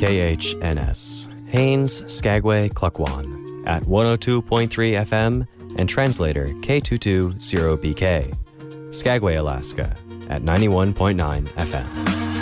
KHNS, Haines, Skagway, Klukwan, at 102.3 FM, and translator K220BK, Skagway, Alaska, at 91.9 FM.